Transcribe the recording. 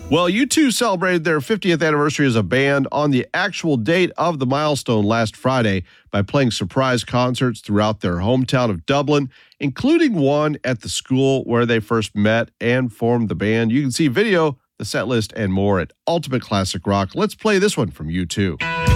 Well, U2 celebrated their 50th anniversary as a band on the actual date of the milestone last Friday by playing surprise concerts throughout their hometown of Dublin, including one at the school where they first met and formed the band. You can see video, the set list, and more at Ultimate Classic Rock. Let's play this one from U2.